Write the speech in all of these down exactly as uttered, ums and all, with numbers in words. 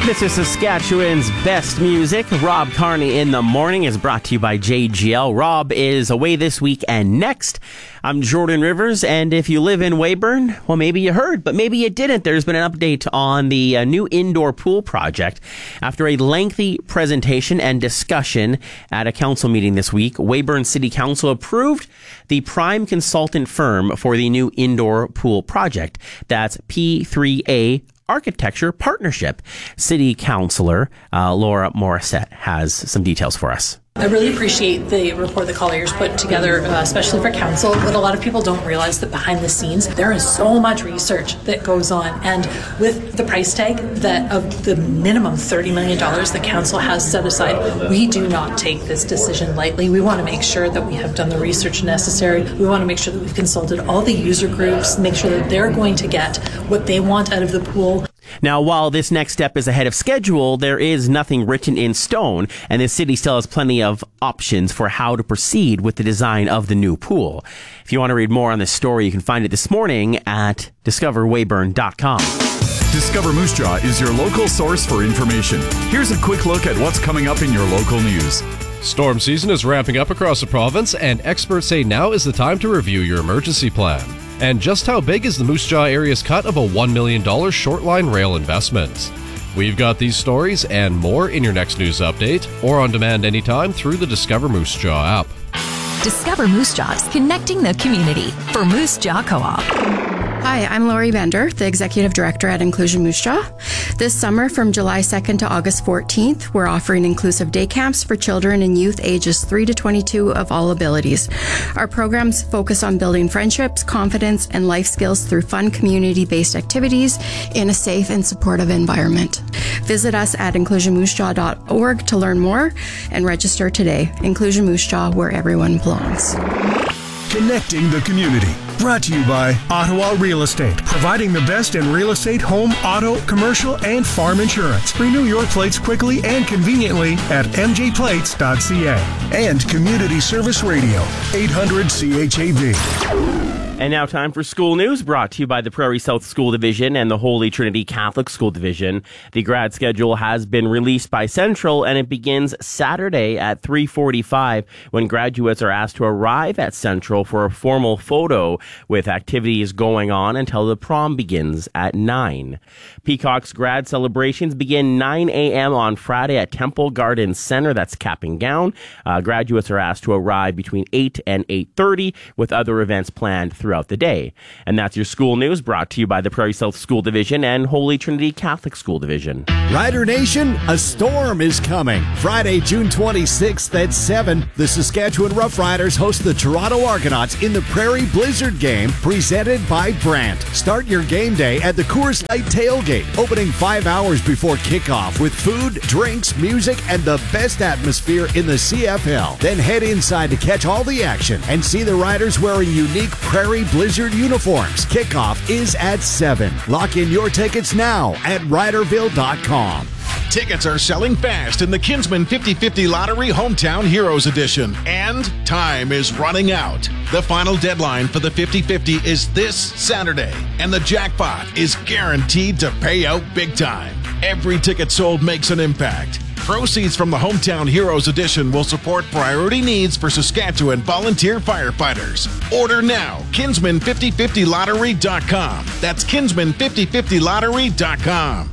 This is Saskatchewan's best music. Rob Carney in the Morning is brought to you by J G L. Rob is away this week and next. I'm Jordan Rivers, and if you live in Weyburn, well, maybe you heard, but maybe you didn't. There's been an update on the uh, new indoor pool project. After a lengthy presentation and discussion at a council meeting this week, Weyburn City Council approved the prime consultant firm for the new indoor pool project. That's P three A Architecture Partnership. City Councillor uh, Laura Morissette has some details for us. I really appreciate the report that Colliers put together, uh, especially for council, but a lot of people don't realize that behind the scenes, there is so much research that goes on. And with the price tag that of the minimum thirty million dollars that council has set aside, we do not take this decision lightly. We want to make sure that we have done the research necessary. We want to make sure that we've consulted all the user groups, make sure that they're going to get what they want out of the pool. Now, while this next step is ahead of schedule, there is nothing written in stone, and the city still has plenty of options for how to proceed with the design of the new pool. If you want to read more on this story, you can find it this morning at discover weyburn dot com. Discover Moose Jaw is your local source for information. Here's a quick look at what's coming up in your local news. Storm season is ramping up across the province, and experts say now is the time to review your emergency plan. And just how big is the Moose Jaw area's cut of a one million dollars short-line rail investment? We've got these stories and more in your next news update, or on demand anytime through the Discover Moose Jaw app. Discover Moose Jaws, connecting the community for Moose Jaw Co-op. Hi, I'm Lori Bender, the Executive Director at Inclusion Moose Jaw. This summer, from July second to August fourteenth, we're offering inclusive day camps for children and youth ages three to twenty-two of all abilities. Our programs focus on building friendships, confidence, and life skills through fun community-based activities in a safe and supportive environment. Visit us at inclusion moose jaw dot org to learn more and register today. Inclusion Moose Jaw, where everyone belongs. Connecting the community. Brought to you by Ottawa Real Estate, providing the best in real estate, home, auto, commercial, and farm insurance. Renew your plates quickly and conveniently at m j plates dot c a. And Community Service Radio, eight hundred C H A V. And now time for school news, brought to you by the Prairie South School Division and the Holy Trinity Catholic School Division. The grad schedule has been released by Central, and it begins Saturday at three forty-five when graduates are asked to arrive at Central for a formal photo, with activities going on until the prom begins at nine. Peacock's grad celebrations begin nine a.m. on Friday at Temple Garden Center. That's cap and gown. Uh, graduates are asked to arrive between eight and eight thirty, with other events planned throughout the day. And that's your school news, brought to you by the Prairie South School Division and Holy Trinity Catholic School Division. Rider Nation, a storm is coming. Friday, June twenty-sixth at seven, the Saskatchewan Roughriders host the Toronto Argonauts in the Prairie Blizzard game, presented by Brandt. Start your game day at the Coors Light Tailgate, opening five hours before kickoff with food, drinks, music, and the best atmosphere in the C F L. Then head inside to catch all the action and see the Riders wearing unique Prairie Blizzard uniforms. Kickoff is at seven. Lock in your tickets now at riderville dot com. Tickets are selling fast in the Kinsman fifty fifty Lottery Hometown Heroes Edition, and time is running out. The final deadline for the fifty fifty is this Saturday, and the jackpot is guaranteed to pay out big time. Every ticket sold makes an impact. Proceeds from the Hometown Heroes Edition will support priority needs for Saskatchewan volunteer firefighters. Order now, kinsman fifty fifty lottery dot com. That's kinsman fifty fifty lottery dot com.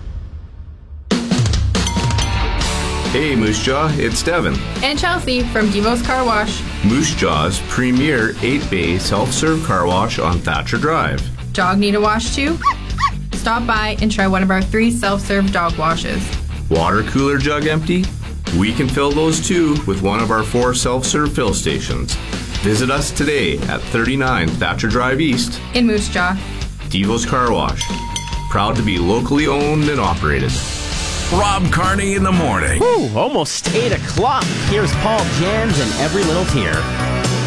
Hey Moose Jaw, it's Devin. And Chelsea from Devo's Car Wash. Moose Jaw's premier eight bay self-serve car wash on Thatcher Drive. Dog need a wash too? Stop by and try one of our three self-serve dog washes. Water cooler jug empty? We can fill those too with one of our four self-serve fill stations. Visit us today at thirty-nine Thatcher Drive East in Moose Jaw. Devo's Car Wash. Proud to be locally owned and operated. Rob Carney in the Morning. Whew, almost eight o'clock. Here's Paul Jans and Every Little Tear.